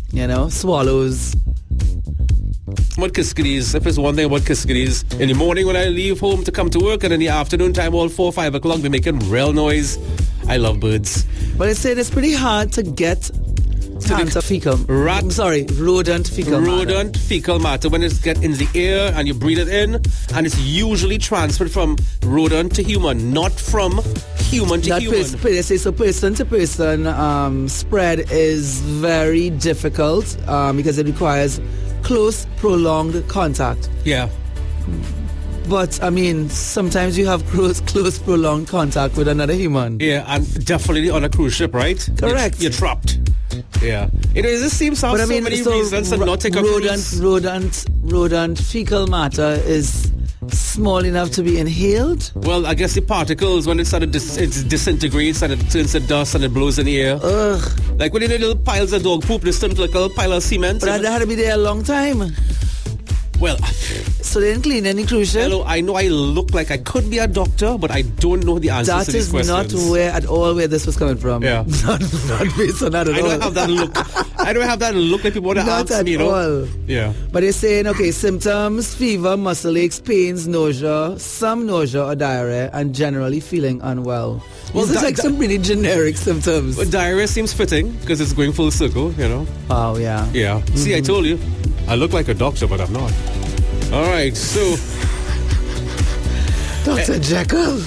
swallows. What Kiskadis, if it's one thing about Kiskadis, in the morning when I leave home to come to work, and in the afternoon time, all 4 or 5 o'clock, they're making real noise. I love birds. But they say it's pretty hard to get rodent fecal matter when it gets in the air and you breathe it in, and it's usually transferred from rodent to human, not from human to human. They say so person to person spread is very difficult because it requires close, prolonged contact. Yeah. But, I mean, sometimes you have close, prolonged contact with another human. Yeah, and definitely on a cruise ship, right? Correct. You're trapped. Yeah. It just seems to have so many reasons to not take a cruise. Rodent fecal matter is small enough to be inhaled? Well, I guess the particles, when it disintegrates and it turns to dust and it blows in the air. Ugh. Like when you little piles of dog poop, there's some little pile of cement. But that had to be there a long time. Well, so they didn't clean any cruise ship? Hello, I know I look like I could be a doctor, but I don't know the answers to these questions. That is not where this was coming from. Yeah. Not based on that at all. I don't have that look. I don't have that look that people want to ask me, Not at all. Yeah. But they're saying, okay, symptoms, fever, muscle aches, pains, nausea, some nausea or diarrhea, and generally feeling unwell. Well, this is like some pretty generic symptoms. But diarrhea seems fitting because it's going full circle, Oh, yeah. Yeah. Mm-hmm. See, I told you. I look like a doctor, but I'm not. All right, so... Dr. Jekyll.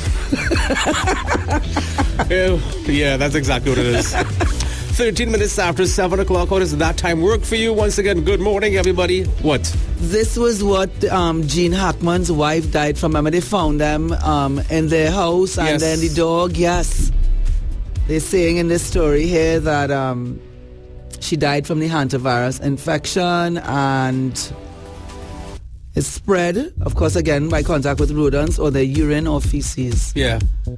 Yeah, that's exactly what it is. 13 minutes after 7 o'clock. How does that time work for you? Once again, good morning, everybody. What? This was what Gene Hackman's wife died from. Remember, they found them in their house, and then the dog, yes. They're saying in this story here that she died from the hantavirus infection, and it's spread, of course, again, by contact with rodents or their urine or feces. Yeah.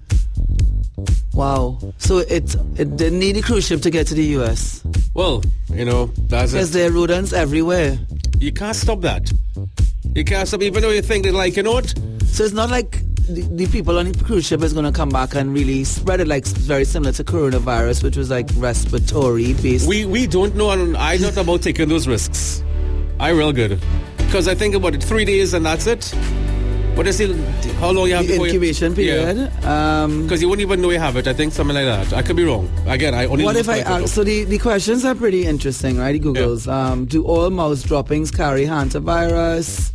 Wow. So it didn't need a cruise ship to get to the U.S. Well, that's because there are rodents everywhere. You can't stop that. You can't stop, even though you think they're like, what? So it's not like the people on the cruise ship is going to come back and really spread it, like very similar to coronavirus, which was like respiratory based. We don't know, and I'm not about taking those risks. I real good. Because I think about it, 3 days and that's it. But it's still, how long you have the incubation period? Because you wouldn't even know you have it. I think something like that. I could be wrong. Again, I only. What if I ask? So the questions are pretty interesting, right? The Googles. Yeah. Do all mouse droppings carry hantavirus?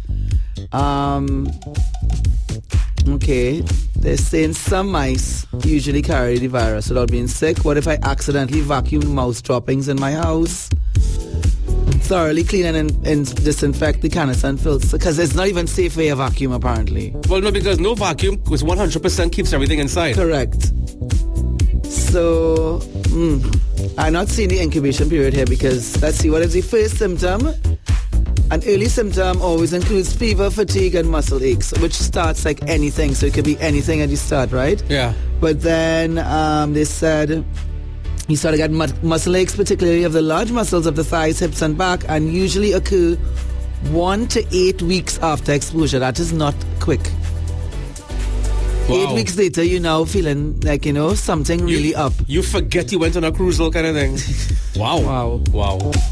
Okay, they're saying some mice usually carry the virus without being sick. What if I accidentally vacuum mouse droppings in my house? Thoroughly clean and disinfect the canister and filter, because it's not even safe for a vacuum apparently. Well, no, because no vacuum, because 100% keeps everything inside. Correct. So, I'm not seeing the incubation period here, because let's see, what is the first symptom? An early symptom always includes fever, fatigue, and muscle aches, which starts like anything. So it could be anything at the start, right? Yeah. But then they said you start to get muscle aches, particularly of the large muscles of the thighs, hips, and back, and usually occur 1 to 8 weeks after exposure. That is not quick. Wow. 8 weeks later, you're now feeling like, something really up. You forget you went on a cruise, kind of thing. Wow. Wow.